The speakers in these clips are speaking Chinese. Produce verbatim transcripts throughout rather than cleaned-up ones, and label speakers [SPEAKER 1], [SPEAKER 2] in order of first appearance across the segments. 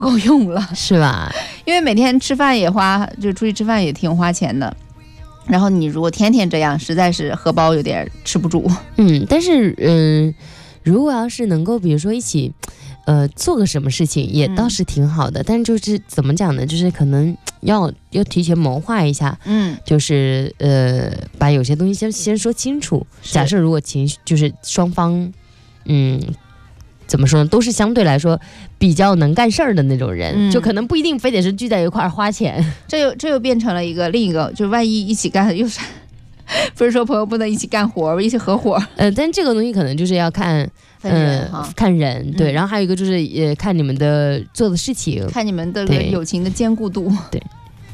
[SPEAKER 1] 够用了，
[SPEAKER 2] 是吧？
[SPEAKER 1] 因为每天吃饭也花，就出去吃饭也挺花钱的。然后你如果天天这样，实在是荷包有点吃不住。
[SPEAKER 2] 嗯，但是嗯、呃，如果要是能够，比如说一起，呃，做个什么事情，也倒是挺好的。嗯、但是就是怎么讲呢？就是可能要要提前谋划一下，
[SPEAKER 1] 嗯，
[SPEAKER 2] 就是呃，把有些东西先先说清楚。假设如果情绪就是双方，嗯。怎么说呢？都是相对来说比较能干事儿的那种人、嗯，就可能不一定非得是聚在一块儿花钱。
[SPEAKER 1] 这又这又变成了一个另一个，就万一一起干，又是不是说朋友不能一起干活，一起合伙？
[SPEAKER 2] 呃，但这个东西可能就是要看，
[SPEAKER 1] 呃，
[SPEAKER 2] 看人对、嗯，然后还有一个就是呃，看你们的做的事情，
[SPEAKER 1] 看你们的友情的坚固度。
[SPEAKER 2] 对。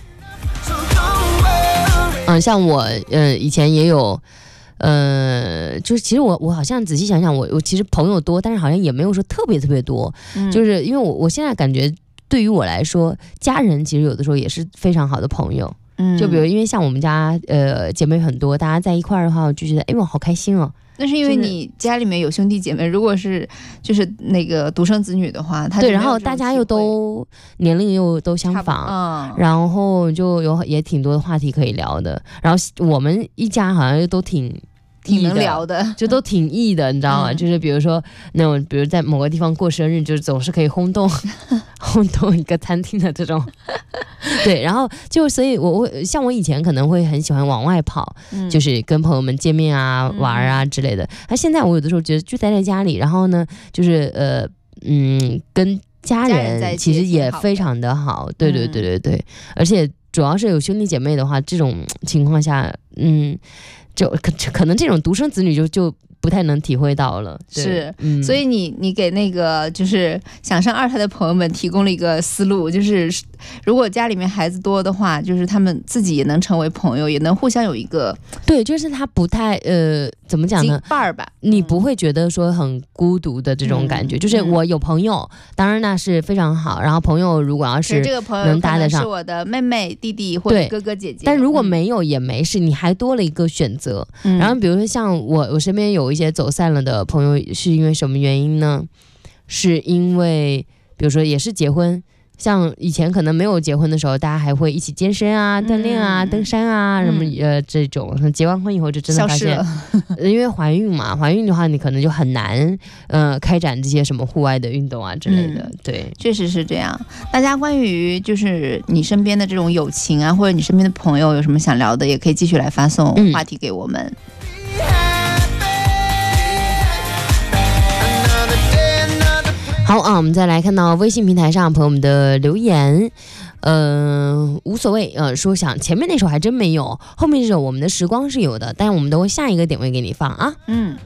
[SPEAKER 2] 嗯，像我呃以前也有。呃，就是其实我我好像仔细想想，我我其实朋友多，但是好像也没有说特别特别多，嗯、就是因为我我现在感觉对于我来说，家人其实有的时候也是非常好的朋友，嗯，就比如因为像我们家呃姐妹很多，大家在一块儿的话，我就觉得哎我好开心哦。
[SPEAKER 1] 那是因为你家里面有兄弟姐妹，如果是就是那个独生子女的话，他
[SPEAKER 2] 对，然后大家又都年龄又都相仿，嗯，然后就有也挺多的话题可以聊的。然后我们一家好像又都挺
[SPEAKER 1] 挺能聊的，
[SPEAKER 2] 就都挺异的，你知道吗？嗯、就是比如说那种，比如在某个地方过生日，就是总是可以轰动轰动一个餐厅的这种。对，然后就所以我，我我像我以前可能会很喜欢往外跑，嗯、就是跟朋友们见面啊、嗯、玩啊之类的。那现在我有的时候觉得就待在家里，然后呢，就是呃嗯，跟家人其实也非常的好。对对对对对，嗯、而且主要是有兄弟姐妹的话，这种情况下，嗯，就可可能这种独生子女就就。不太能体会到了，
[SPEAKER 1] 是，嗯、所以你你给那个就是想上二胎的朋友们提供了一个思路，就是如果家里面孩子多的话，就是他们自己也能成为朋友，也能互相有一个
[SPEAKER 2] 对，就是他不太呃怎么讲呢？
[SPEAKER 1] 伴儿吧，
[SPEAKER 2] 你不会觉得说很孤独的这种感觉，嗯、就是我有朋友，嗯、当然那是非常好。然后朋友如果要是
[SPEAKER 1] 这个朋友能搭得上，是我的妹妹、弟弟或者哥哥姐姐，
[SPEAKER 2] 但如果没有也没事，嗯、你还多了一个选择。嗯、然后比如说像我，我身边有一些走散了的朋友，是因为什么原因呢？是因为比如说也是结婚。像以前可能没有结婚的时候，大家还会一起健身啊、锻炼啊、嗯、登山啊、嗯、什么呃这种。结完婚以后就真的发现，因为怀孕嘛，怀孕的话你可能就很难呃开展这些什么户外的运动啊之类的。嗯、对，
[SPEAKER 1] 确实是这样。大家关于就是你身边的这种友情啊，或者你身边的朋友有什么想聊的，也可以继续来发送话题给我们。嗯
[SPEAKER 2] 好啊，我们再来看到微信平台上朋友们的留言，呃，无所谓，呃，说想前面那首还真没有，后面这首我们的时光是有的，但是我们都会下一个点位给你放啊。嗯。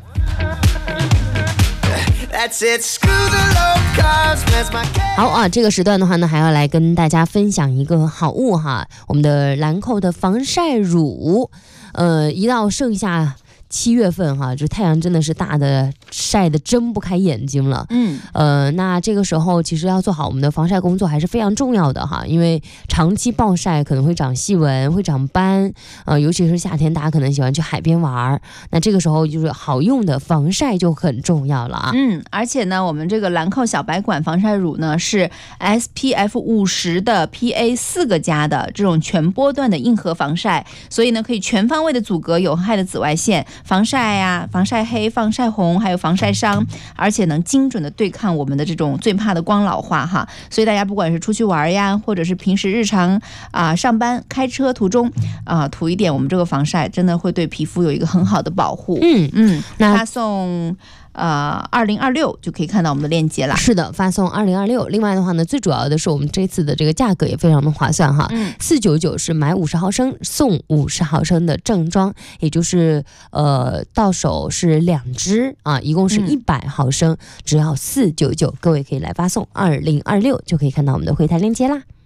[SPEAKER 2] 好啊，这个时段的话呢，还要来跟大家分享一个好物哈，我们的兰蔻的防晒乳，呃，一到盛夏。七月份哈，就太阳真的是大的晒得睁不开眼睛了。嗯，呃，那这个时候其实要做好我们的防晒工作还是非常重要的哈，因为长期暴晒可能会长细纹，会长斑，呃，尤其是夏天大家可能喜欢去海边玩，那这个时候就是好用的防晒就很重要了啊。
[SPEAKER 1] 嗯，而且呢，我们这个兰蔻小白管防晒乳呢是 S P F 五十的 P A 四个加的这种全波段的硬核防晒，所以呢可以全方位的阻隔有害的紫外线。防晒呀、啊、防晒黑、防晒红，还有防晒伤，而且能精准的对抗我们的这种最怕的光老化哈。所以大家不管是出去玩呀，或者是平时日常啊、呃、上班开车途中啊、呃、涂一点我们这个防晒，真的会对皮肤有一个很好的保护。嗯嗯，那发送。呃，二零二六就可以看到我们的链接了。
[SPEAKER 2] 是的，发送二零二六。另外的话呢，最主要的是我们这次的这个价格也非常的划算哈。嗯，四九九是买五十毫升送五十毫升的正装，也就是呃到手是两支啊，一共是一百毫升，嗯、只要四九九。各位可以来发送二零二六，就可以看到我们的柜台链接啦。